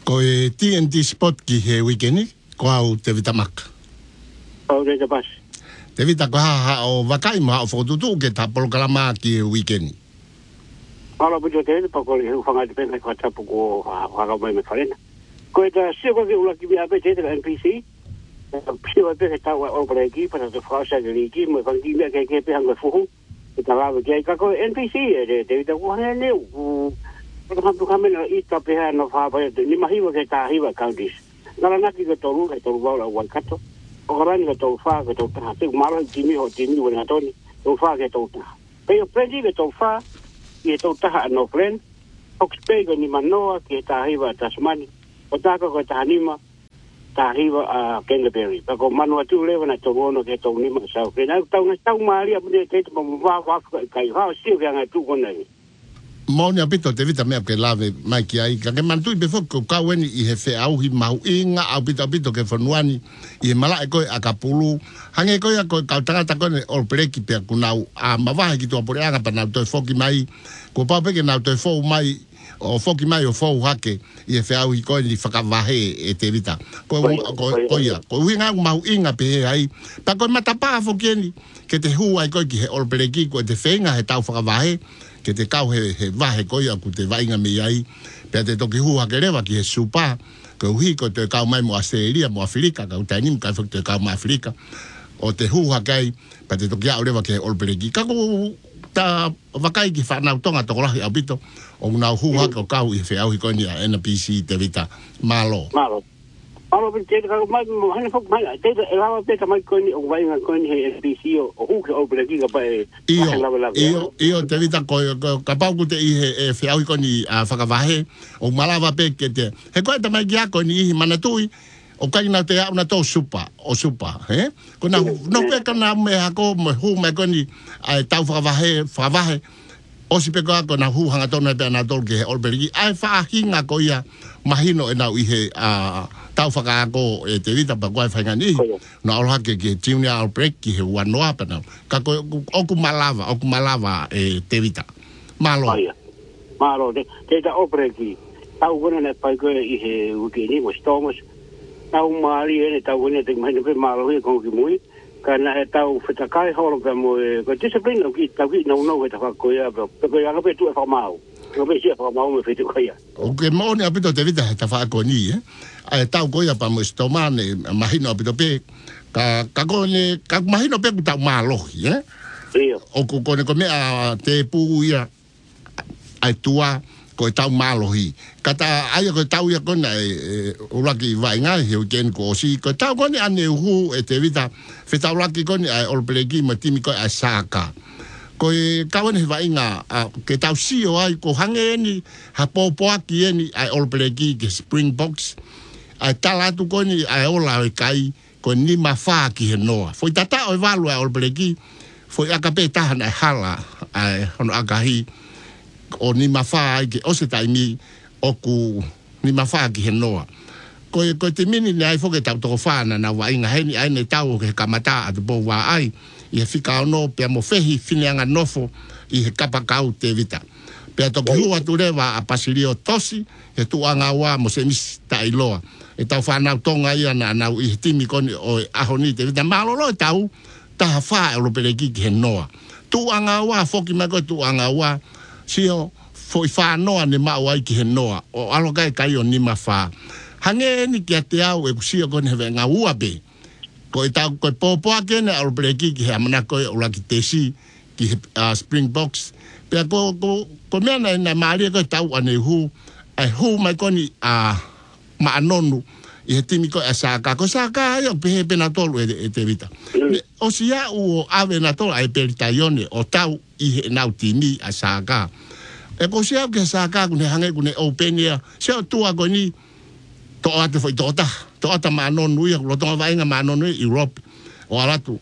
Ko e TNT Sport ki he weekend ko au te vitamak. O re te pas. Te vita ko ha o wakai ma o fotutu ke ta programa ki he weekend. Ala bujo te pa ko le fanga te pena ko tapu ko ha mai me farena. Ko eta se ko ke ula ki bia pe te NPC. Pio pe ta o por aquí para te fasa de liki mo fangi me ke pe hanga fu. Eta la ke ka ko NPC te vita ko ha le ko tu kamena ita pe ha no fa pa ni mahiwa ke ta hiwa counties. Nala naki ke tolu wala wankato. O garani ke tolu fa ke tolu ta te mala jimi ho jimi wala toni. Tolu fa ke tolu ta. Pe o prendi ke tolu fa i tolu ta no friend. Oxpego ni manoa ke ta hiwa Tasmani. O ta ko ta anima ta hiwa a Canterbury. Pa ko manoa tu le na tolu no ke tolu ni ma sa. Ke na tau mali a bude te mo va kai ha si ke nga tu ko nei. Monia pito te vita mea ke lave mai ki ai. Ka ke mantui pe foko kaweni i he fe au hi mau inga au pito ke fonuani i he mala e koe a kapulu. Hange koe a koe kautangata koe ne olpereki pe a kunau a mawahe ki tua poreanga pa nau toi foki mai. Ko pau peke nau toi fou mai o foki mai o fou hake i he fe au hi koe ni whakavahe e te vita. Ko uinga mau inga pe he ai. Pa koe matapaa foki eni ke te hua i koe ki he olpereki koe te whenga he tau whakavahe. Ke te kau he vahe koia ku te vainga mi ai. Pea te toki hua ke rewa ki he supa. Ke uhi ko te kau mai mo Australia, mo Afrika. Ka utainim kai fok te kau mo Afrika. O te hua kai, pea te toki au rewa ke he olpereki. Kako ta wakai ki whanau tonga tokolahi au bito. O unau hua ke o kau i he au hi koni a NPC te vita. Malo. Alo pe te ka mai mo hana fok mai te lawa pe ka mai koni o vai nga koni he SPC o hu ke o breki ka pa io te vita ko ka pau ku te i he fe au koni a whakavahe o malawa pe ke te he koe ta mai kia koni i manatui o kai na te au na tau supa he ko na no pe ka na me hako me hu me koni ai tau whakavahe o si pe ko na hu hanga tona pe na tol ke o breki ai fa hinga ko ia mahino e na i he tau whakaako e te rita pa koe whaingani. Na oroha ke tiuni a break ki he wanoa pana. Ka koe oku malawa e te rita. Malo. Malo, te ta opreki. Tau kone na pai koe i he ukini mo Thomas. Tau maari ene tau kone te mahina pe malo he kongi mui. Ka na he tau whitakai holo pe mo e koe discipline au ki tau ki nau he ta whakoia. Pe koe anga pe tu e whamau. Koe pe sia whamau me whitu koia. Ok, maone apito te rita he ta whaako ni ai tau koia pa mo stomane mahino apito pe ka kone ka mahino pe ku tau malohi o ko kone ko me a te pu ia ai tua ko tau malohi kata ai ko tau ia kone o laki vai nga he o ken ko si ko tau kone ane hu e te vita fe tau laki kone ai olplegi ma timi ko asaka ko kawan he vai nga ke tau si o ai ko hangeni ha popo aki eni ai olplegi ke Springboks ai tala tu koni ai ola e kai ko ni mafaa ki he noa. Foi tata o valu ai olbreki foi akape tahan ai hala ai ono akahi o ni mafaa ki o se taimi oku ni mafaa ki he noa. Ko te mini ni ai foke tau toko whana na wa inga heni ai ne tau ke kamata atu po wa ai i he whika ono pia mo fehi whineanga nofo i he kapakau te vita. Pea toki hua tu rewa a pasirio tosi he tu anga wa mo se mis ta iloa. E tau whanau tonga ia na nau i timi koni o ahoni te vita malolo e tau taha wha e ropereki ki he noa. Tu anga wa, foki mai koe tu anga wa, sio foi whanoa ne mau ai ki he noa. O alo kai o nima wha. Hange ni ki a te au e kusio koni hewe ngā ua be. Ko e tau koe pōpoa kene a ropereki ki he amana koe o laki tesi ki he Springboks. Pea ko mea na maaria koe tau ane hu, ai hu mai koni a maanonu i he timi ko asaka ko saka yo pe pena tolu e te vita o sia o ave na tolu ai perita yone o tau i he nau timi asaka e ko sia ke saka ku ne hange ku ne openia se tu ago ni to ate foi to ata maanonu ia lo to vai nga maanonu Europe o alatu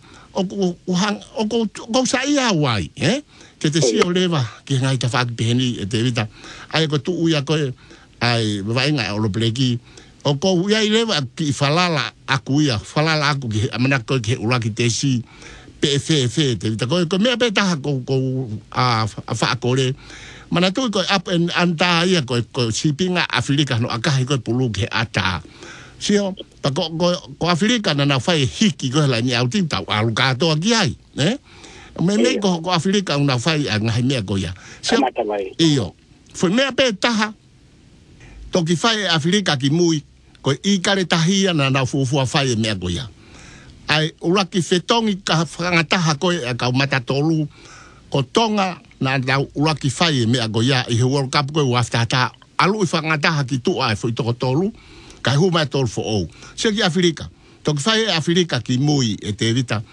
o ko sa ia wai ke te sio leva ke ngai ta fak peni e te vita ai ko tu ia ko ai vai nga o lo pleki o ko ia leva ki falala aku ki amana ko ki ulaki tesi PFF te vita ko me peta ko a fa ko le mana tu ko up and anta ia ko sipinga Afrika no akahi ko pulu ke ata sio pa ko Afrika na fai hiki ko la ni auti tau alu ka to aki ai me ko Afrika una fai anga me ko ya sio io foi me pe taha to ki fai Afrika ki mui ko I kare tahia na fufu fai me ko ya ai ula ki fetongi ka frangataha ko ka matatolu ko tonga na ula ki fai me ko ya I World Cup ko waftata alu frangataha ki tu ai foi to tolu kai huma tol fo o se ki Afrika to ki fai Afrika ki mui e te vita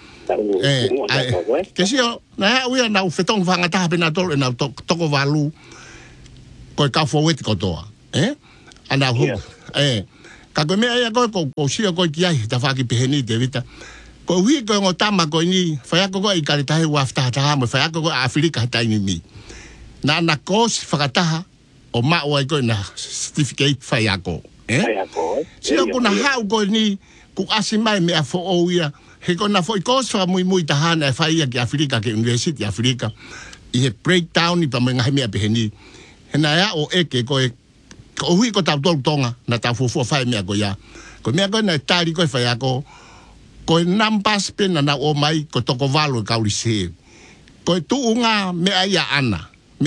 ke sio na uia na fetong frangataha pena tol na to valu ko ka fo wet ko toa ana hu ka ko me ai ko sio ko ki ai ta fa ki peheni te vita ko hui ko ngotama ko ni fa ko I kare tahe wafta ta mo fa ko Afrika ta ni mi na kos fakataha o ma o ko na certificate fa ko sio ko na hau ko ni ku asimai me afo o ia he ko na foi kos fa muy tahana fa ia ki Afrika ke University Afrika I breakdown I pa me ngai me peheni na ya o eke ko hui ko tau tonga na tau fufu fai mea ko ya ko mea ko na tari ko fai ako ko nampas pe na o mai ko toko valo ka ulise ko tu unga mea ia ana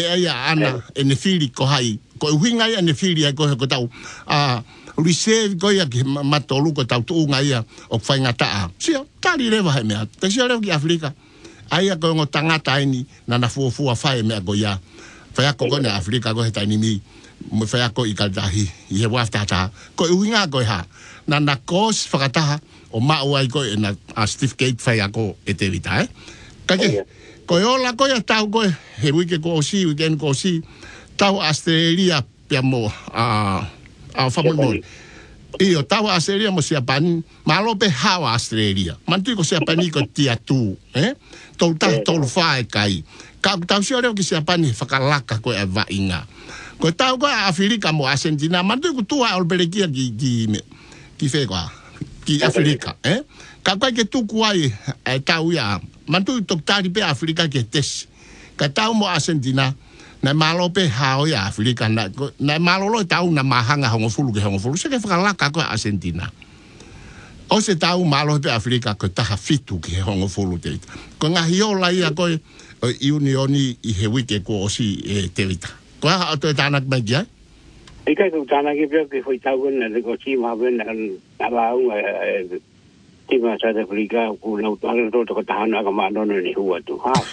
ene fili ko hai ko huinga ia ene fili ko tau ulise ko ya ki matolu ko tau tu unga ia o fai ngata sio tari leva he mea te sio leva ki Afrika ai ko ngo tangata ini na fufu fai mea ko ya fai ako na Afrika ko he tani mi mo fai ako I kaltahi I he waftata ko uinga ko ha na kos fakataha o ma o ai ko na certificate fai ako e te vita kake ko ola ko ya tau ko he wike ko si weekend ko si tau Australia pia mo famo mo io tau Australia mo sia pan malo pe hawa Australia mantu ko sia pani ko tia tu tol ta tol fai kai ka tau sia ki sia pani fakalaka ko e va inga ko tau ko Afrika mo Argentina mantu ko tua al belekia ki fe ko ki Afrika ka kwa ke tu kuai tau ya mantu to tari pe Afrika ke tes ka tau mo Argentina na malo pe hao ya Afrika na malo lo tau na mahanga hongo fulu se ke fakalaka ko Argentina o se tau malo pe Afrika ko ta fitu ke hongo fulu te ko ngahi ola ia ko unioni I he wike ko osi telita ko ha to tanak bagia I kai ko tanak ke foi tau na ko chi ma ben na la un tima sa de Afrika ko na to ko tahana ka ma no ni huwa tu ha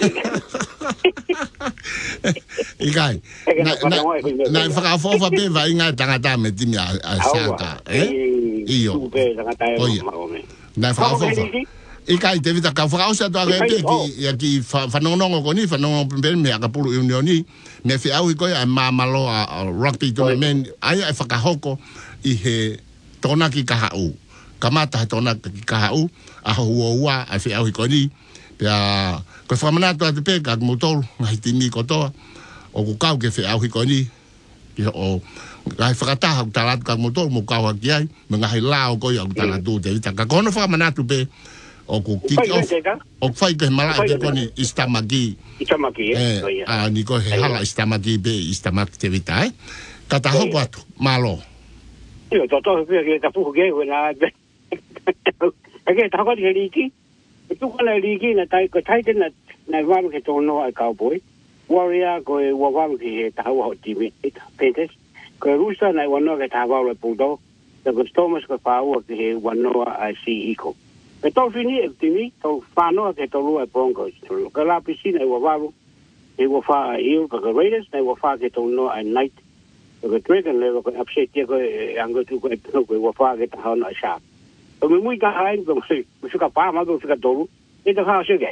I kai na fa fofa pe vai nga tangata me timi a saka io na fa fofa I kai te vita ka fa osa to aga pe ki fa nongo ko ni fa nongo pe me ka pulu unioni me fi au ko ya malo rugby tournament ai fa ka hoko I he tona ki ka hau kamata tona ki ka hau a huwa a fi au ko ni ya ko fa mana to te pe ka motor ngai timi ko to o ku ka ke fi au ko ni o ai fa ta ha talat ka motor mo ka wa ki ai me ngai lao ko ya talat tu te vita ka kono fa mana tu pe o ku kick off o fai ke mala ke koni istamaki ni ko he hala istamaki be istamaki te vita kata ho kwatu malo io to ke ta fu ke na ke ta ko ke liki tu ko la liki na tai ko tai na wa ke to no a cowboy warrior ko wa ke ta ho ti mi pentes ko rusa na wa no ke ta wa pudo ko Thomas ko pa wa ke wa no a si iko e tau fini e tini, tau whanua ke tau lua e Broncos. Ka la pisina e wa waru, e wa wha a Eel, ka Raiders, e wa wha ke tau noa a Knight. Ka Dragon le wa ka upset tia ko e anga tu ko e pino ko e wa wha ke tau noa a Shark. Ka me mui ka hain, ka musu ka pā ma ko fika tolu, e ta wha se kei.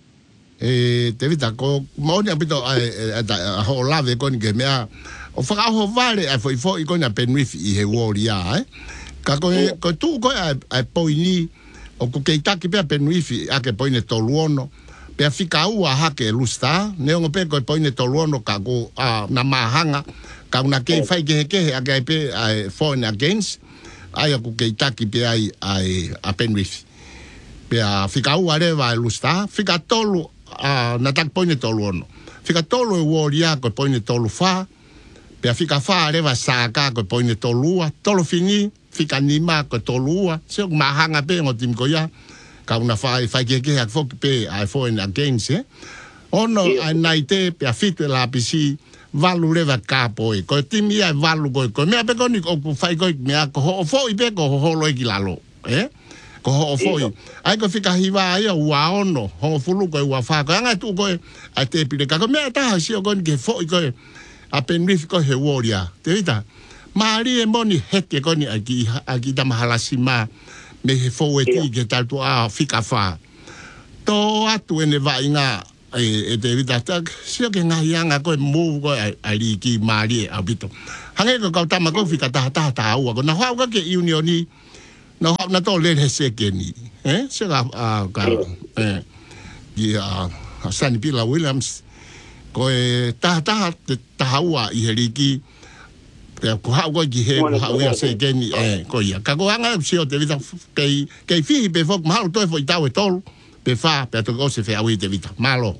Te vita, ko maoni apito a ho lave koni ke mea, o whakaho vale a foi koni a Penrith I he wori a, ka ko tu ko a poini, o ku keitaki pea Penrith a ke poine toluono pea fika ua hake lusta ne ongo pe ko poine toluono ka ko na mahanga ka una ke fai ke a ke pe for and against ai ku keitaki pea ai a Penrith pea fika ua le va lusta fika tolu na tak poine toluono fika tolu e woria ko poine tolu fa pe fika fa reva saka ko poine tolua tolu fini fika nima ko tolua se mahanga pe ngotim ko ya ka una fa ke ak fok pe ai fo in against ono ai naite pe fitu la pisi valu reva kapo e ko timi ai valu ko me pe ko ni ko fai ko me ko fo i pe ko ho lo ki lalo ko ho foi ai ko fika hiva ai wa ono ho fulu ko wa fa ko anga tu ko a te pile ka ko me ta si ko ke foi ko a pen rif ko he woria te vita mari e moni heke ko ni aki ta mahalasima me he fo e ti ke tal tu a fika fa to atu ene va inga e te vita tak si ke nga yanga ko mu ko ali ki mari abito hange ko ka ta ma ko fika ta wa ko na ha ko ke unioni no na to le se ke ni se ga ka Sani Pila Williams ko ta wa i heriki ko ha ko ki he ha wa se ke ni ko ya ka ko anga si o te vita ke fi be fok malo to fo ta we tol pe fa pe to ko se fe awi te vita malo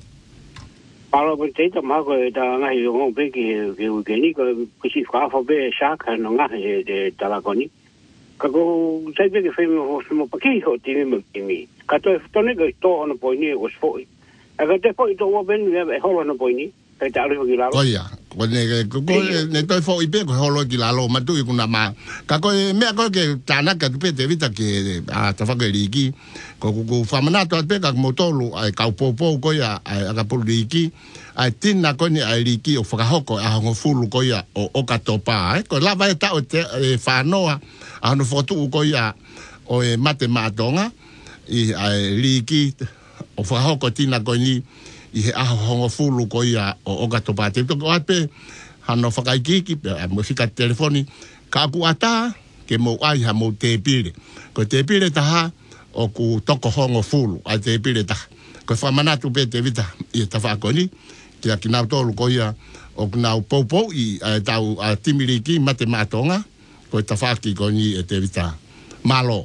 po te ta ma ko ta nga hi ngo pe ki ni ko si fa fo be sha ka no nga he de ta la ko ni kako sai be ke mo pa ki ho ti mi ka to ne ko to no po ni o sfo aga te po to wo ben e ho no po ni ka ta ri ki la ko ya ko ne to fo i be ko ho lo ki la lo ma tu ku na ma ka ko me ko ke ta na ka pe te vita ke ta fa ke ri ki ko fa mana to pe ka mo to lu ai ka po ko ya aga po ri ki ai tin na ko ni ai ri ki o fa hoko a ngo fulu ko ya o ka to pa ko la va ta o te fa noa ano foto ko ya o mate matonga i liki o fa hoko tina ko ni i a hongo fulu ko ya o gato pate to ko ape ano fa kai ki musika telefoni ka ku ata ke mo ai ha mo te pire ko te pire ta ha o ku toko hongo fulu a te pire ta ko fa mana tu pe te vita i ta fa ko ni ki akina to ko ya o na popo i ta a timiliki mate matonga ko ta faki ko ni e te vita malo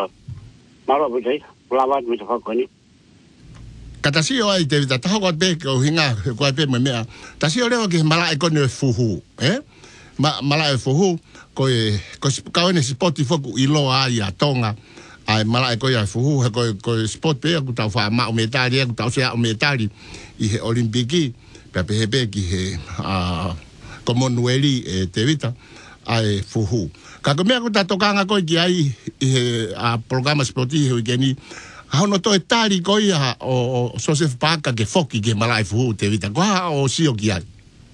po te lava me ta ko ni kata si o ai te vita ta ko be ko hinga ko be me mea ta si o le ke mala e ko ne fuhu mala e fuhu ko ka ne spot foku i lo ai a tonga ai mala e ko ya fuhu ko spot pe ku ta fa ma o metali ku ta se o metali i he olimpiki pe ki he Commonwealth e te vita ai fuhu ka ko me ko ta tokanga ko ki ai a programa sportivo ke ni ha no to etari ko ia o Joseph Parker ke foki ke malai fuhu te vita ko o si o ki ai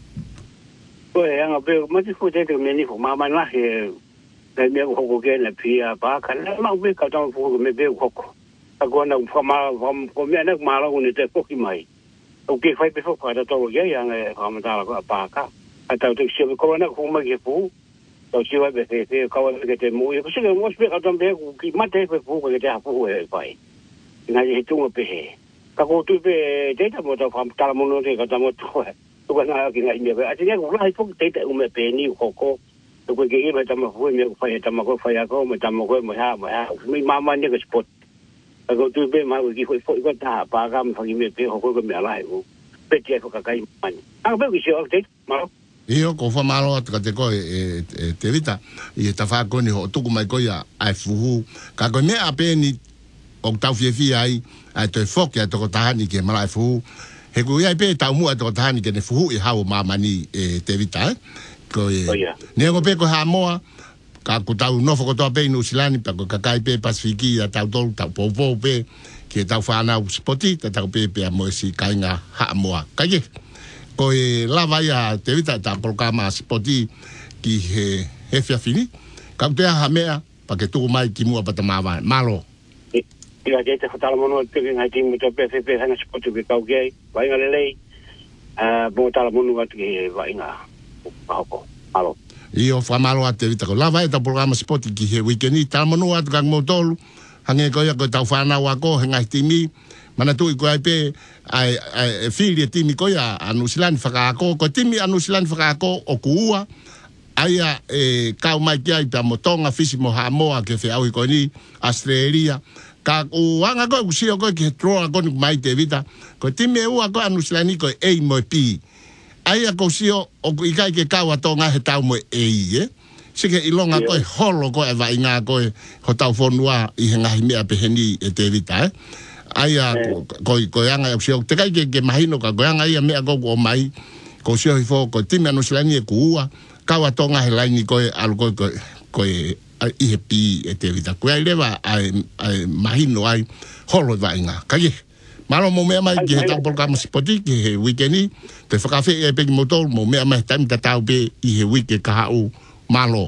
ko e anga pe mo ti fu te me ni fu ma la he me ko ke na pia ba ka na ma be ka ta fu me be ko ka ko na fu ma ko me na ma la ni te foki mai o ke fai pe fo ka to ye ya nga ha ma ta ko pa ka ata te si ko na fu ma ke fu to si va be ka wa ke te mo ko se mo spe ka tambe ki mate pe fu ko te ha fu e pai na ye tu mo pe he ka ko tu pe te ta mo to fam ta mo no te ka ta mo to to ka na ki ngai me be a te ko la fu te te o me pe ni ko ko to ko ke me ta mo fu me ko fa ta mo ko fa ya ko me ta mo ko mo ha mi ma ma ni ko sport ka ko tu pe ma ko ki ko ta pa ka mo fa ki me pe ko me ala e ko pe te ko ka kai man a be ki se o te ma io ko fa malo ka te ko te vita i ta fa ko ni ho tu mai ko ya ai fuhu ka ko me ape ni o ta fi ai ai te fok ya to ta ni ke mala fuhu he ko ya pe ta mu to ta ni ke ne fuhu i ha o mama ni te vita ko ne ko pe ko ha moa ka ku ta no fo ko to pe no silani pa ko ka kai pe pasifiki ya ta to ta po pe ke ta fa na spoti ta pe mo si kai nga ha moa ka ye ko lava ya te vita ta programa spoti ki he fia fini ka te ha mea pa ke tu mai ki mu pa ta malo ia te fatala mono te ngai ti mu te pe hanga spoti ke ka ge vai nga lei bo tala mono at ke vai nga ko malo io fa malo te vita ko lava ta programa spoti ki he weekend ta mono at gang motolu hange ko ya ko ta fa na wa ko ngai ti mi mana tu ko ai pe ai fili timi ko ya anu silan fa ko timi anu silan fa ko o kuua aia ka mai ki ai ta motonga fisi mo ha moa ke fe au ko ni Australia Ka uanga ko usio ko ke troa ko mai te vita. Ko time ua ko anuslani ko e mo pi. Ai ko sio o ikai ke kawa tonga he tau mo e. Sike ilonga ko holo ko e vai nga ko ho tau fonua I ngahi mea peheni e te vita. Ai ko anga usio te kai ke mahino ka ko anga ia mea ko o mai. Ko sio hifo ko time anuslani e kuua. Kawa tonga he laini ko alu ko I pi e te vita. Ko ai lewa ai mahino ai holo vai nga. Kai malo mo mea mai ke tau polka masipoti ke he weekendi te whakawhi e peki motol mo mea mai taimi ta tau pe I he week e kahau malo.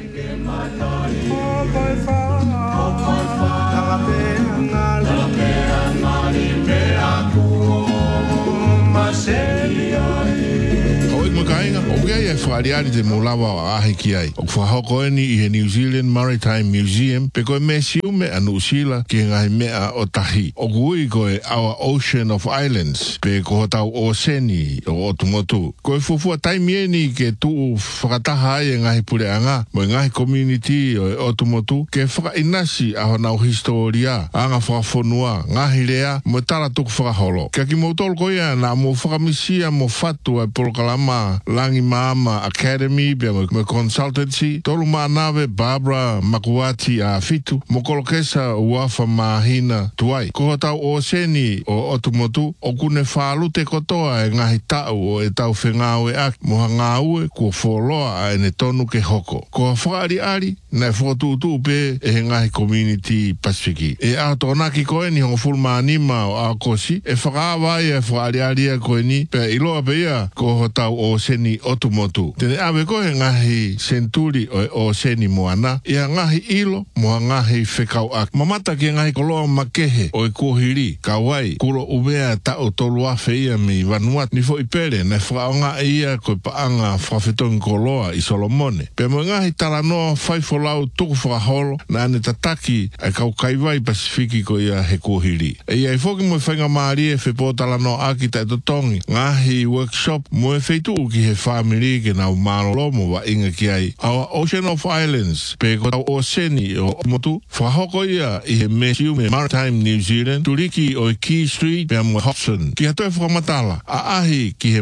Kainga, okay, e whaariari te molawa o ahe ki ai. O whahokoeni I he New Zealand Maritime Museum, pe koe me siume anu usila ki ngai mea o tahi. O kui koe Our Ocean of Islands, pe ko tau o seni o otumotu. Koe fufua taimieni ke tuu whakataha ai e ngahi pureanga, mo ngahi community o otumotu, ke whakainasi aho nau historia, anga whakafonua, ngahi rea, mo tala tuku whakaholo. Kia ki mautol koea na mo whakamisia mo fatu ai polokalama Langi Mama Academy, pe mo consultancy, tolu maanawe Barbara Makuati a fitu, mo kolokesa uafa mahina tuai. Ko tau o seni o otumotu, o kune whalu te kotoa e ngahi tau o e tau whengawe aki, mo hangaue kua wholoa a ene tonu ke hoko. Ko whaari ari, na whotutu pe e he ngahi community Pasifiki. E a tonaki koe ni hongo fulmanima o a kosi, e whakawai e whaari ari a koe ni, pe iloa pe ia, ko tau o seni otumotu. Tene awe koe ngahi senturi o seni moana, ia ngahi ilo, moa ngahi whekau ak. Mamata ki ngahi koloa makehe o kuhiri, kawai, kuro umea tau tolu afe ia mi Vanuatu, ni fo ipere, na whakaonga ia koe paanga whawhetongi koloa I Solomone. Pe mo ngahi taranoa whaifolau tuku whakaholo, na ane tataki ai kau kaiwai Pasifiki ko ia he kuhiri. E ia foki mo whainga maari e whepo talanoa aki tai totongi, ngahi workshop mo e feitu ki he family ke nau marolomo wa inga ki ai. Our Ocean of Islands, pe ko tau o seni o motu, whahoko ia I he Museum Maritime New Zealand, turiki o Key Street, pe mo Hobson. Ki hatoe whakamatala, a ahi ki he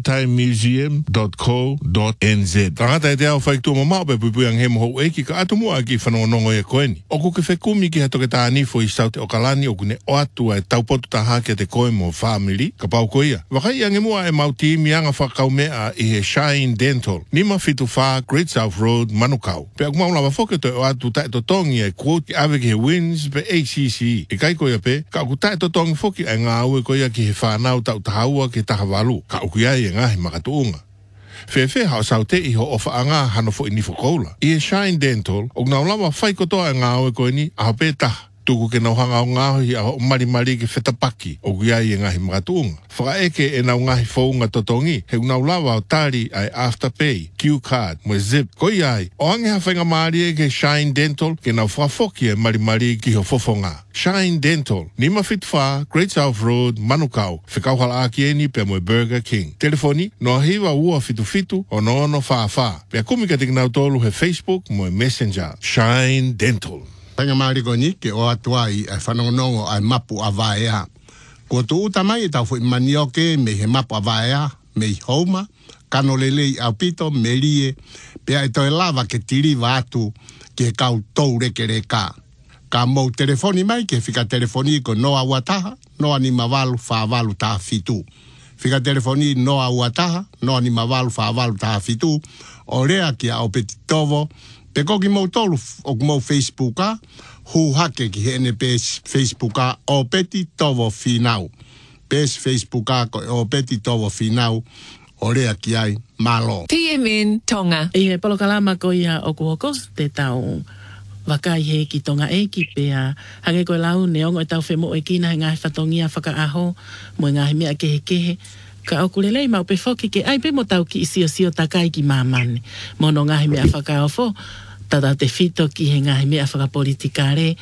maritimemuseum.co.nz. Tangata e te au whaiktua mamau pe pupuang he moho eki ka atu mua ki whanongonongo e koeni. O kuke whekumi ki hatoke tā nifo I saute o kalani o kune o atua e taupotu taha ki te koe mo family, ka pau koia. Wakai ange mua e mauti mianga whakau mea I he Shine Dental, Nima Fitu Wha, Great South Road, Manukau. Pe aku maulawa whoke to o atu tae to tongi e quote ki awe ki he wins pe ACC. E kai koia pe, ka aku tae to tongi whoki e ngā aue koia ki he whanau tau tahaua ki tahawalu. Ka aku iai e ngahi makatuunga. Fefe hao saute I ho ofa anga hano fo inifo koula. I he Shine Dental, o ngā whaikotoa e ngā aue koe ni, aho pe taha. Tuku ke nau hanga o ngahi a o marimari ke whetapaki o guiai e ngahi makatuunga. Whakaeke e nau ngahi whaunga totongi, he unau lawa o tari ai Afterpay, Q-Card, mo Zip. Ko iai, o ange hawhainga maari e ke Shine Dental, ke nau whakafoki e marimari ki ho fofonga. Shine Dental, Nima Fitu Wha, Great South Road, Manukau. Whikauhala aki e ni pe mo Burger King. Telefoni, no hiwa ua fitu o no ono wha. Pea kumika te nau tolu he Facebook mo Messenger. Shine Dental. Panga mariko ni ke o atua I whanongonongo ai mapu a vaea. Ko tu utamai tau fu manioke me he mapu a vaea, me I Houma, kano lelei au pito, me lie, pea e toi lava ke tiri vatu ke kau tou reke reka. Ka mou telefoni mai ke fika telefoni ko noa wataha, noa ni mavalu whaavalu taha fitu. Fika telefoni noa wataha, noa ni mavalu whaavalu taha fitu, o rea ki au peti tovo, pe koki mou tolu o mou Facebooka, hu hake ki hene pes Facebooka o peti tovo finau. Pes Facebooka o peti tovo finau, o rea ki ai malo. PMN Tonga. E polokalama ko ia o kuhokos te tau wakai he ki tonga e ki pea hange koe lau neongo e tau whemo e kina he ngahi whatongia whakaaho mo ngahi mea kehe. Ka au kulelei mau pe whoki ke ai pe mo tau ki isio takai ki mamane. Mono ngahi mea whakaofo, tata te fito ki he ngahi mea whakapolitikare.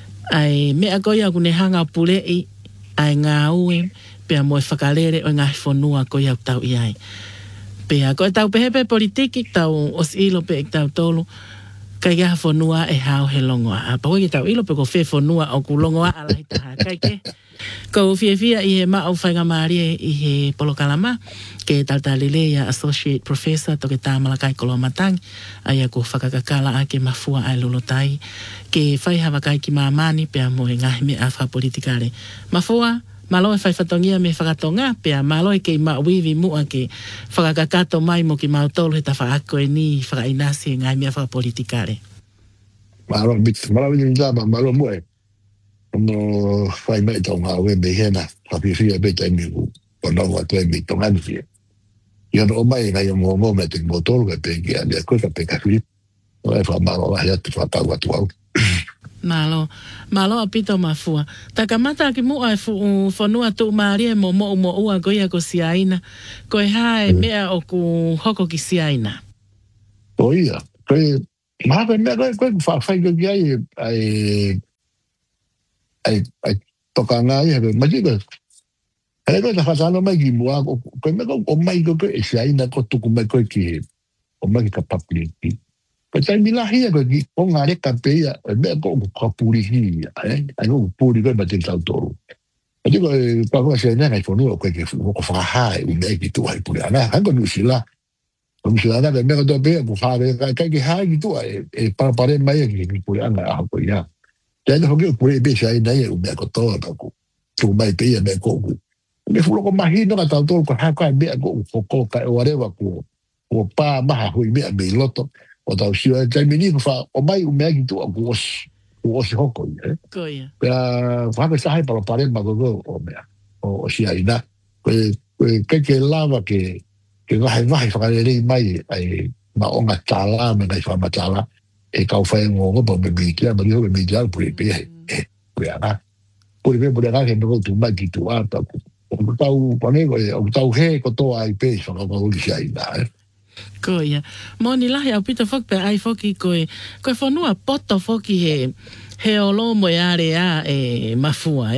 Ai mea koia kune hanga pulei, ai ngā ue, pea mo e whakalere o ngahi whonua koia tau iai. Pea koe tau pehepe politiki, tau os ilo pe tau tolu, kai ga fonua e hao he longoa a pa ki tau ilo pe ko fe fonua o ku longoa ala hita ha kai ke ko fia i he ma o whainga maari i he polokalama ke taltalile ia associate professor to ke tāmala kai kolo matang ai ko whakakakala a ke mafua ai lolotai ke whai hawa kai ki mamani pe a mo e ngahi me a wha politikare mafua malo e whai whatongia me whakatonga pea malo e kei mauivi mua ke whakakakato mai mo ki mautolo he ta whaako e ni whakainasi e ngai mea whakapolitikare. Malo ni dama malo mua e no whai mai tonga oe me hena whapifia be tai miku o nonga tue mi tonga ni fia. Ia no mai ngai o ngongo me te mautolo ke pe ki a lea koe ka pe ka hui o e whamaro a hea te whakau atu au. Malo a pito mafua. Takamata ki mua e whanua tu maari e mo ua goia ko siaina. Ko e hae mea o ku hoko ki siaina. O ia. Koe, maha koe mea koe whawhai koe ki ai toka ngā ia koe. Maji koe. Hei koe ta whatano mai ki mua. Koe mea koe o mai koe e siaina ko tuku mai koe ki o mai ki ka papiliki. Ko tai milahi ko ki o ngā reka peia mea ko ka puri hi ai ko puri ko ma te tau toru. Ati ko pa ko se ngai fonu ko ke ko whakahai u mea ki tu ai puri ana hango ni sila. Ko sila na mea ko to pe ko hae ka ki hai ki tu ai e para pare mai ki puri ana a ko ia. Te no ko puri be sai nai u mea ko to ko tu mai peia mea ko ku. Me fulo ko mahi no ka tau toru ko ha ka mea ko ka o arewa ko o pa maha hui mea me loto. O tau siwa, tai mini ko wha, o mai u mea ki tu a kuosi hoko i, Koia. Pea, whaka sahi pala pare magogo o mea, o sia ina. Koe ke lava ke ngahi whakarerei mai, ai ma onga tāla, me ngai whamatala, e kau whae ngongo pa me mitia, ma riho me mitia, puri pe, koe ana. Puri pe, puri ana, ke me tu mai ki tu ata, o tau, pane koe, o tau he ko toa ai pe, whakakakuri sia ina, Koia. Moni lahi au pita whak pe ai whoki koe whanua poto whoki he olo mo are a e mafua,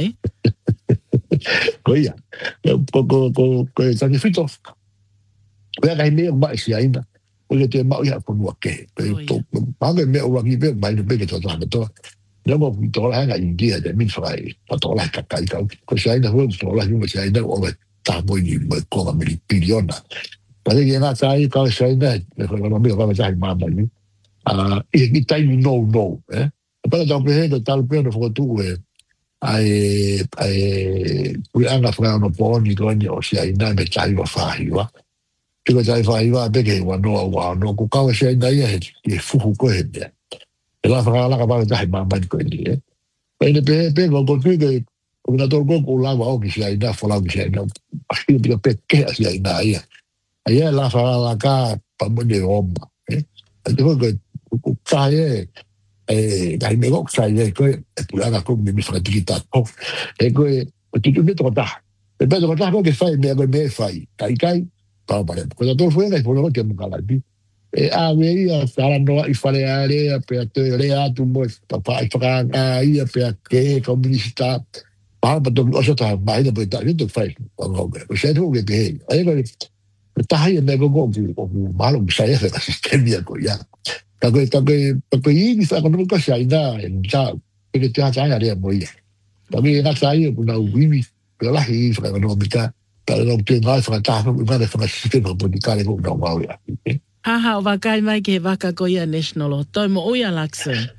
Koia. Koe tangi whito. Koe kai mea mai si aina. Koe te mau ia whanua ke. Koe mea urangi mea mai no peke tō tāna toa. Nongo tōla hanga India te min whakai patola kakai kau. Koe si aina hua tōla hiuma si aina o me tāmoi ni me konga mili piliona. Pare ki ngā tāi kau sai nei, me koe wana mea kama tahi māma ni. I ki taimi no. Paka tau pehe ka talu pehe na whakatu ui anga whakao no pōni koeni o si aina me tahi wa whahiwa. Pika tahi whahiwa peke he wanoa wano, ko kawa si aina ia he fuhu koe mea. E la whakao laka paka tahi māma ni koeni. Pene pehe ko tui ke o nga tōru ko lawa o ki si aina, whalau ki si aina. Pika pika peke a si aina ia. Aia la whakala ka pamone oma. Ate koe ko tae kai me gok sai koe e pulanga ko me mi whakatiki tāko. E koe o tutu me toko taha. E pēto ko taha koe ke whai mea koe me whai. Kai, pāpare. Ko ta tōru whenga i pōna koe te mukalaipi. E a wei a wharanoa i whare a rea pe a te rea atu mo i whakanga ia pe a ke komunisita. Pāpa toki oso taha mahina po i taha. Vito whai. Ko se tuku ke pehe. Aia koe tahi e mea koko o malo misai efe ka sistemia ko ia. Ka koe i ni whakanumu ka sia ina e nitau. Peke te hata aia rea mo ia. Ka koe e ngata ia kuna uiwi. Peka lahi i whakanumu mika. Peka nau te ngai whakataha. Umane whakasistema po ni kare koko nau mau ia. Aha o wakai mai ke waka ko ia national o. Toi mo uia laksen.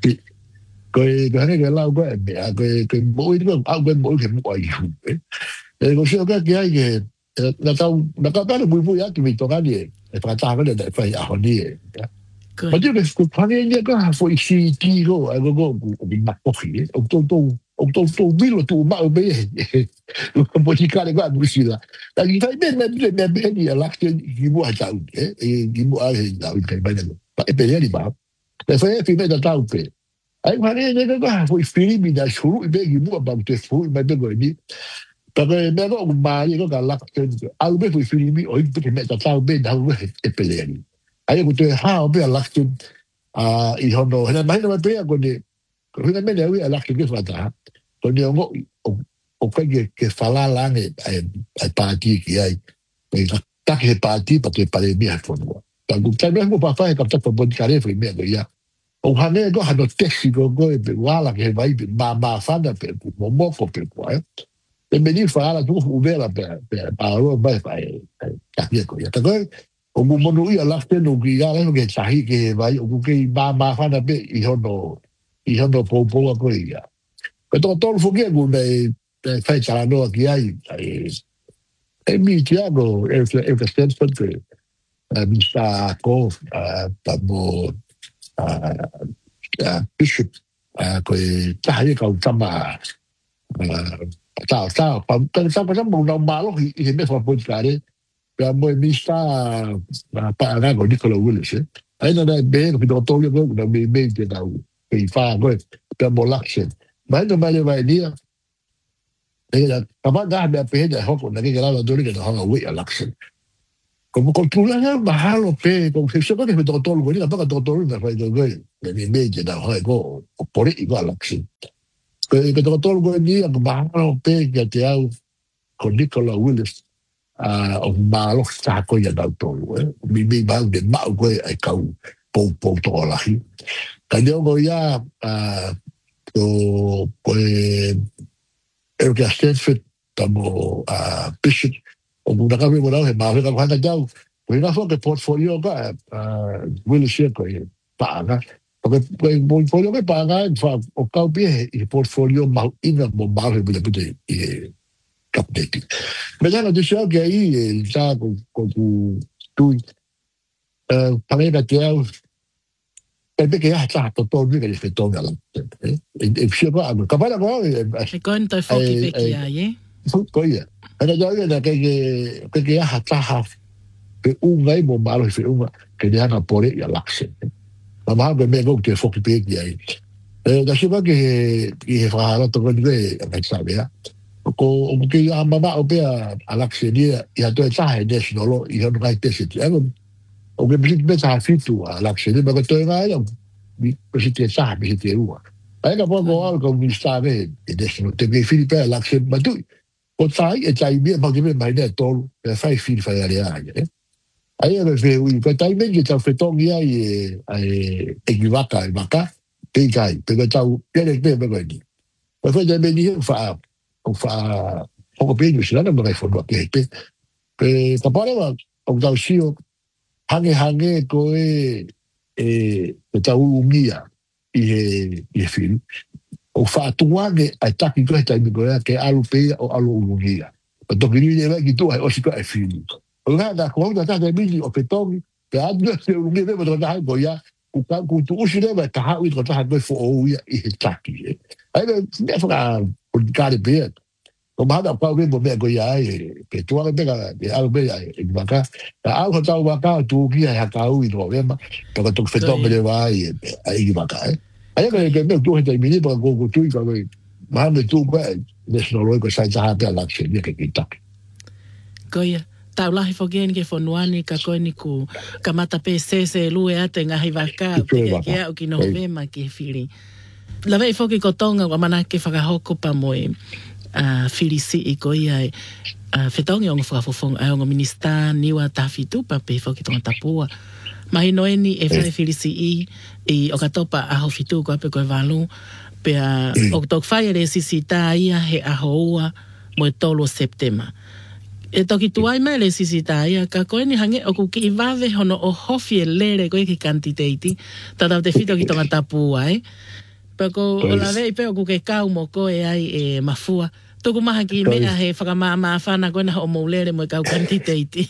Koe hane koe lau koe mea. Koe mo ui koe au koe mo ui ke mua i hu. E ko sio ka ki ai ke na ka pere mui atu mi tongani e whakataha kone na e whai ahoni e. Ma tiu ke whange nia ka hafo i si ti ko a gogo o mi makohi e. O tō milo tu mau me e. O poti kare kwa mwisi la. Ta ki tai me ni a lakte ki mua tau e. Ki mua e tau i kai maina. Pa e pere ni ma. E whai e whime na tau pe. Ai whange nia ka hafo i whirimi na shuru i me ki mua bang te furu i mai bego e ni. Pero me no mai ko ka lakte au be fu filmi o i me ta tau be da e peleani ai ko te ha o be lakte I hono hena mai no be ko ni ko hena me le lakte ke fata ko ni o ke fala lang ai parti ki ai e ta ke parti pa te pare mi ha fono ta ku ta me ko pa fa ka ta po bon kare fu me go ya o hane go hano tesi go go e pe wala ke vai ma fanda pe mo ko pe ko e me ni fala tu uvela pe pa ro ba fa ka ye ko ya ta go o mo no ia la te no ki ya no ke sahi ke vai o ke ma fanda pe i hono po ko ia pe to fu ke go de fai cha no ki ai e mi Tiago e che senso che mi sta co pa mo Bishop ko ta ye ka tama ta pa ta mo na malo i me fa po fare per mo mi sta pa na go Nicola Willis ai na be ko do to go na me de da e fa go per mo l'action ma no ma le vai dia e la pa da be pe da ho ko na ke la do le da ha we election como cultura mahalo pe con se ko ke do to go ni pa do to na fa do go le me de da ha go por igual l'action que do to go ni mahalo pe que te au con Nicola Willis o malo sta ko ya da to mi ba de ma go ai ka po to la hi ka dio go ya to el que Stanford tamo Bishop o muna ka mo na he ma ka ka jau ko ina fo ke portfolio ka Willis ko pa ga porque el portfolio que paga o ka bi e portfolio ma ina mo ma he bi de capdeti. Vedano dicevo che ahí già con tu pareva che perché ha stato tutto che si torna alla e si va a capire e conto foki peki ai poi era già che ha stato per un vai mo malo per una che ne hanno pure l'axe ma me go che foki peki ai da si va che fa la to con lei a pensare ko o ke a mama o pe a laxenia ia to ta he national i ho ngai te sit o ke bit be ta fitu a laxenia ba to ngai mi presite sa mi te u ai ka po go ko mi sta ve e national te be fili pe laxenia ba tu o sai e tai mi ba ke me mai ne to pe fai fili fai ale ai e ve u ko tai me ke ta feto ia e givaka e maka pe kai pe ta u pe le pe ba ni pa fa de be ni fa o fa poco più si non vorrei fare che tapare o da uscire hange ko ta umia i film o fa tuage ai taki ko ta mi che alupe o alumia do che ni deve che tu o si ko film o da ko da ta mi o petong che ha due umia deve da go ya o ka ku tu uscire va ta ha u ta ha fo o i taki ai ne fa o cari bene o mahana pa we mo me go ya pe tu ale pega de algo ya e baka a algo ta baka tu ki ya ka u no ve ma to to fe to me va ai baka ai que me tu gente mi pa go tu ka we ma me tu ba de no lo ko sai ta ha la che ni ke kita goia tau lahi fogen ke fonuani ka koini ku kamata pe se lue ate ngahi waka ke au ki no ve ma ke fili la vei foki ko tonga wa mana ke whakahoko pa moe filisi i koia whetongi o ngawhakafofong ai o ngā niwa tawhitu pa pe foki tonga tapua mahi noeni e whare filisi i o katopa aho fitu ko ape koe walu pe o tok whai re sisita ia he aho ua moe tolo Septema e toki tuai mai le sisita ia ka koeni hange o kuki i wawe hono o hofi e lere koe ki kantiteiti tatau te whito ki tonga tapua Pako o la vei peo ku ke kau mo koe ai e mafua. Tuku maha ki mea he whakamama whana koe na o maulere mo kau kantiteiti.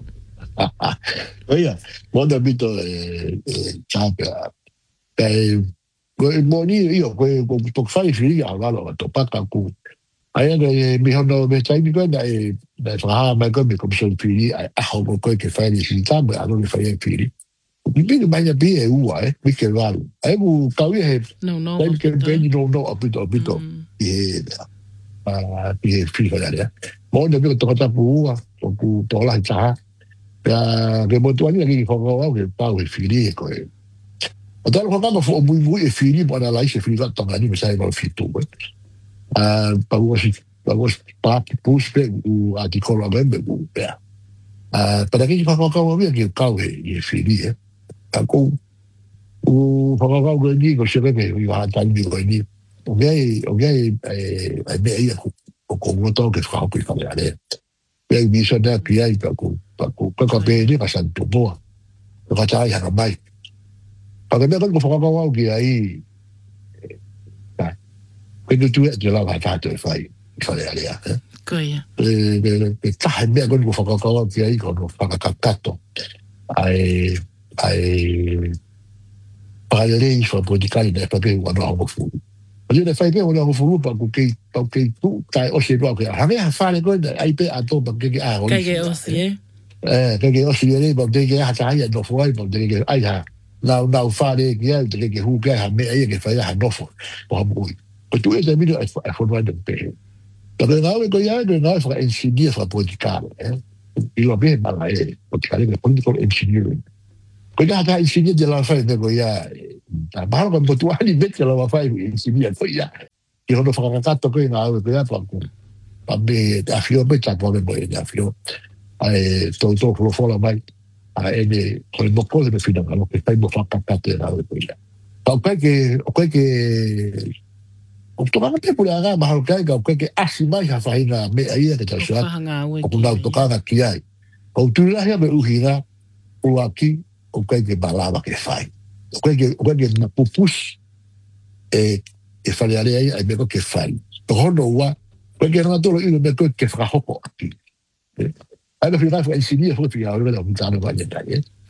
Oia, mona mito chapea. Kei, koe moni io, koe tok whai whiri a walo a topaka ku. Aia koe mi hono me taimi koe na whaha mai koe me komison whiri a aho mo koe ke whai ni sita me ano ni whai whiri. Pipino mai na bie ua mi ke valu ai mu kawi he no ke beni no apito e e fica ya mo de bi to ta ua ku to la cha ya ke mo tu ani ki ko ko ke pa we fili ko e o tal ko ka fo muy e fili bona la se fili to ngani me sai mo fitu pa pa puspe u articolo bembe u ya para que fa ko ko bi ke ka we e fili ako o whakakau koe ni ko sebe ke i waha tani koe ni o gei mea ia o kongoto ke whakau i whare are pia i miso nea ki ai ka pe ni ka santo moa ka tai hanga mai ka mea ko whakakau au ki ai koe no tue te lau hatato e whai i whare are Koia. Pe tahe mea koe ko whakakau au ki ai ko no whakakakato ai paralelei fa politicali ne perché quando ho fu io ne fai che volevo fu pa che tu tai o se do che aveva a fare cosa ai pe a to perché o che osi perché o si vede perché ha sai no fuori perché ai ha la fare che hu che ha me che fai ha no fu po muy tu è video è fuori da pe perché no che ya che no fa insidia fa politicale io bene ma è politicale political engineering Koia hata insinia de la fai de koia. Mahalo kan potuani invece la fai insinia koia. Io non fa cantato koia koia pa me afio me ta pole boy afio. Ai to lo fola mai. Ene con il boccone me fino a lo che fai mo fa cantate la koia. O che o to kana pe pula ga mahalo kai ga que asi mai ha fai na me ai que ta sha. O kuna to kana ki ai. O tu la ya me uhira o aqui o que balava que fai o que na pupus e fale aí ai me que fai to no wa porque não todo ele me que fa hopo aqui aí no final foi ensinar foi ficar eu não sabe vai entrar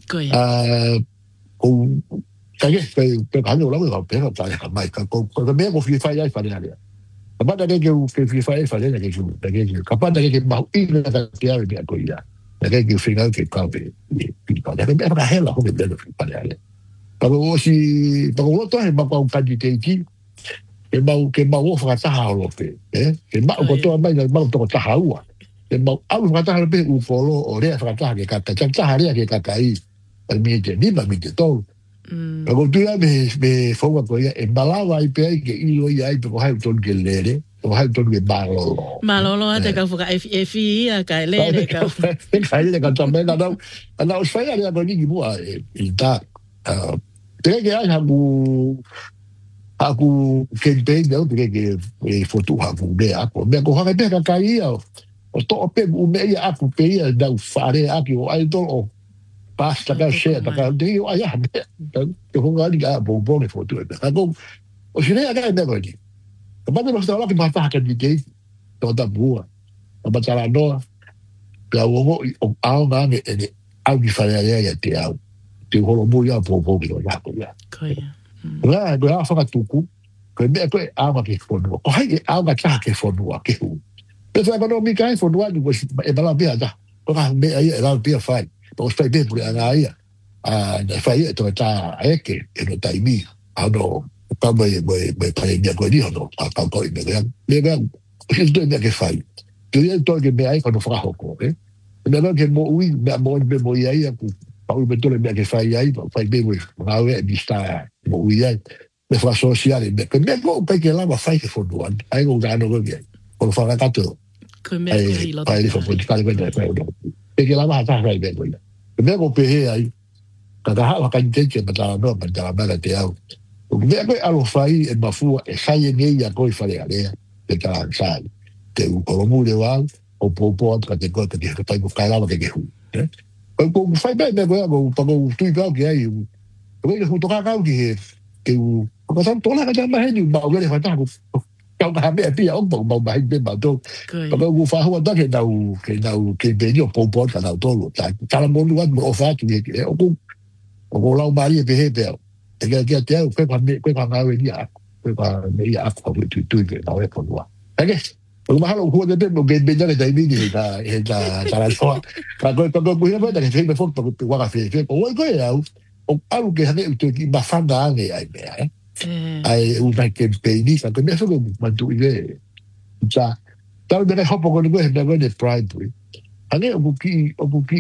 o que ganhou lá o pega tá mais com me vou fai aí fale ali capaz da que fai fale que capaz da que mau ina da que é a coisa que final que cabe da que é hela como dele fale ali para o outro é para o candidato que mau fa ta halo pe que mau ko to mai mau to ta haua que mau au fa ta pe u folo o le fa ta que kata ta le que kakai al mi de ni ma mi de to pero tu ya me fo ko ya embalava ai pe que ilo ya ai ko hai to que lere o hai to que malolo ate ka fuka FI a ka lere ka kai le ka también na os fai ali a ni bu il ta que hay aku campaign não porque foto aku de aku me ko ha pe ka kai o to pe u me ia aku pe ia da fare aki o ai to o pasta ka she ta ka de o ai ha te ho ga ga bo ne foto e ako o sine aga ne ko ni ka ba no sta la ki ma fa ka di de to da bua ba ta la no ka o au ga ne au di fare ia te au te holo mo ia bo ki o ya ko ya Lá, eu falo tudo. Quando é que a água que for no, ai a água que for no aqui. Pessoal, quando me cai for no, é para bem já. Porque me aí ela bem faz. Porque faz bem por aí. Faz então tá é que no time. No, para me para minha coisa no, para coisa me isso é que faz. Tu é todo que me aí quando faz o que. Me que mo aí Paul Bettore me che fai bene ma mi sta me fa sociale me go perché la fai che for one hai un anno che con fa tanto come fai fa politicare perché la va fai bene me go pe ai cada ha kan che ma no ma da bella te au me go allo fai e ma fu e sai ne ya go fare ale te ta sai te un colomure va o po che fai go la che Kung fai bene go pago tu ga que aí o junto ga que o pago to la ga ma ni ba ga le fa ta go ga me pi o bo ba be ba to pago go fa ho da que be yo po ka na to lo ta la mo lu o fa tu o la ba ye be be que te o que pa ga we ya que pa me ya ko tu que na we po lo o mahalo ko de no ge be ya dai ni da la so ka ko ko ba da ke me fo ko wa fe ko ko ya o algo que hane tu ki ba fa da ne ai be ai un campaign ni ka me so ko man tu ide ja tal me ho ko ko da go de pride hane o ki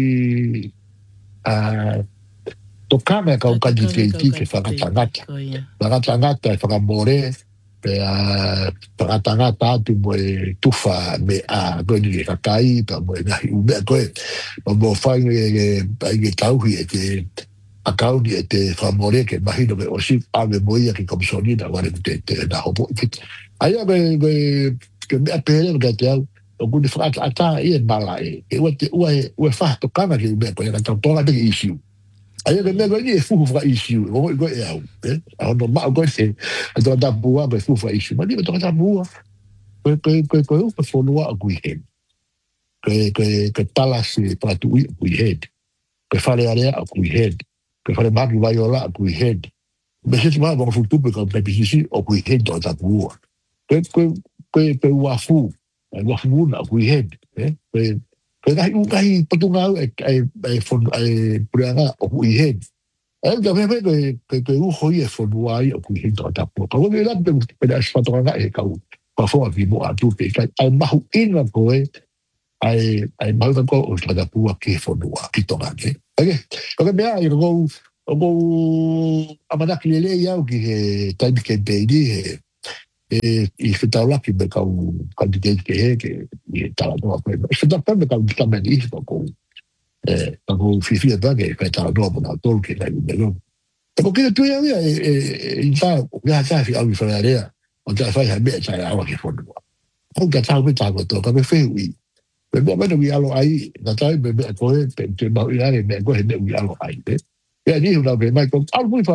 tocame ka o ka di ke fa ngata fa more para tangata tu mo tufa me a goni ka kai pa mo na u me ko mo fa nge tau hi akauni e te whamore ke mahino me o si ame moia ki komisoni na wale te na hopo. Aia ke mea pere ke te au, o kuni whakata ata i e mala e ua te ue whahatokanga ki mea koe, ka tau tonga te isiu. Aia ke mea koe ni e fuhu whaka isiu, o koe e au. Ahono mao koe te, a toka tapua koe fuhu whaka isiu, ma ni me toka tapua. Koe upa whonua a kui hen. Koe tala se patui a kui hen. Koe whare area a kui hen. Koe whare maki vai ola a kui hen. Me se maa wanga futupe ka pepisisi o kui hen toka tapua. Koe wafu. Wafu muna a kui hen. Koe kahi patunga au e pureanga o kui hen. Ka pepe koe uhoi e whonua ai o kui hen toka tapua. Ka koe la pena asfatonga e kau. Pa fo ki mo atu pe ai mahu ina koe ai mahu ko o tada pua ke fo no ki to ngake okay mea I go amana ki le ya o ki he time ke beidi e fita la ki be ka candidate ke e tala no pe fita pe me ka também isso ko ko fifi da ke fita no na tol ke la no porque tu ya e ya fi au fa area o te fai ha mea tai awa ki whonua. Hau ka tau me tāko tō, ka me whehui. Me mea mena ui alo ai, na tai me mea koe, pe te mau i are mea koe he mea ui alo ai. Ea ni huna me mai kong, alu mui